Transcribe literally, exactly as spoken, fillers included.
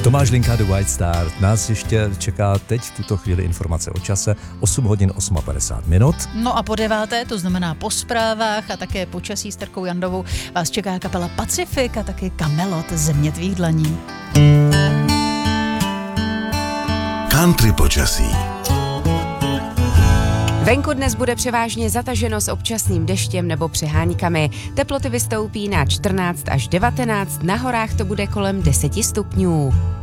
Tomáš Linka, The White Star. Nás ještě čeká teď v tuto chvíli informace o čase osm hodin padesát osm minut. No a po deváté, to znamená po zprávách a také počasí s Terkou Jandovou, vás čeká kapela Pacifik a taky Kamelot, Země tvých dlaní. Country počasí. Venku dnes bude převážně zataženo s občasným deštěm nebo přeháňkami. Teploty vystoupí na čtrnáct až devatenáct, na horách to bude kolem deset stupňů.